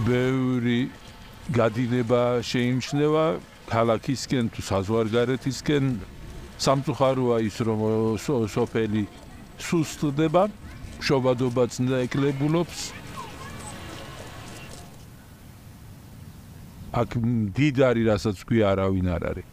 ბევრი გადინება შეიმჩნევა ქალაქისკენ თუ საზღვარგარეთისკენ. სამწუხაროა ის, რომ სოფელი სუსტდება, შობადობაც ნაკლებულობს. აქ მდიდარი, რასაც თქვი, არავინ არ არის.